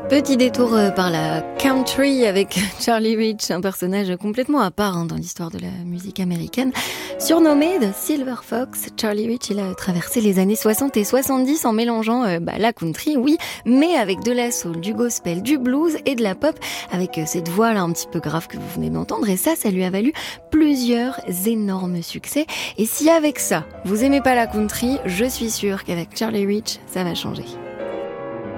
Petit détour par la country avec Charlie Rich, un personnage complètement à part dans l'histoire de la musique américaine. Surnommé The Silver Fox, Charlie Rich, il a traversé les années 60 et 70 en mélangeant la country, oui, mais avec de la soul, du gospel, du blues et de la pop, avec cette voix là un petit peu grave que vous venez d'entendre. Et ça lui a valu plusieurs énormes succès. Et si avec ça, vous aimez pas la country, je suis sûre qu'avec Charlie Rich, ça va changer.